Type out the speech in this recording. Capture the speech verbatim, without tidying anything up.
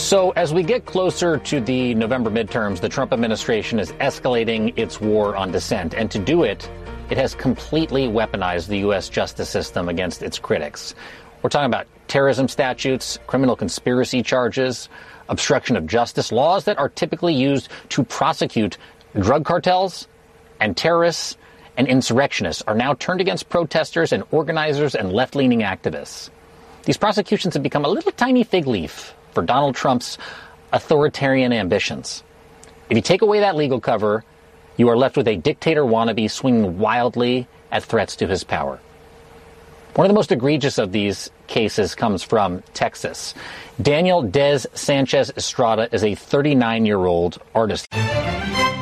So as we get closer to the November midterms, the Trump administration is escalating its war on dissent. And to do it, it has completely weaponized the U S justice system against its critics. We're talking about terrorism statutes, criminal conspiracy charges, obstruction of justice, laws that are typically used to prosecute drug cartels and terrorists and insurrectionists are now turned against protesters and organizers and left-leaning activists. These prosecutions have become a little tiny fig leaf for Donald Trump's authoritarian ambitions. If you take away that legal cover, you are left with a dictator wannabe swinging wildly at threats to his power. One of the most egregious of these cases comes from Texas. Daniel Des Sanchez Estrada is a thirty-nine-year-old artist.